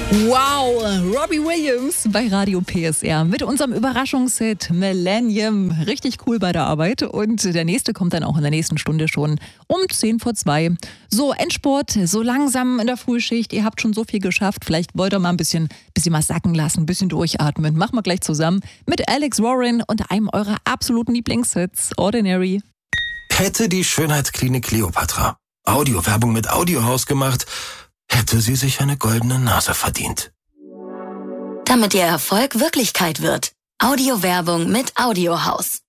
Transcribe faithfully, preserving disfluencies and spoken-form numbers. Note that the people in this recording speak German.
Wow, Robbie Williams bei Radio P S R mit unserem Überraschungshit Millennium. Richtig cool bei der Arbeit. Und der nächste kommt dann auch in der nächsten Stunde schon um zehn vor zwei. So, Endsport, so langsam in der Frühschicht. Ihr habt schon so viel geschafft. Vielleicht wollt ihr mal ein bisschen, bisschen was sacken lassen, ein bisschen durchatmen. Machen wir gleich zusammen mit Alex Warren und einem eurer absoluten Lieblingshits, Ordinary. Hätte die Schönheitsklinik Kleopatra Audiowerbung mit Audiohaus gemacht, hätte sie sich eine goldene Nase verdient. Damit Ihr Erfolg Wirklichkeit wird. Audiowerbung mit Audiohaus.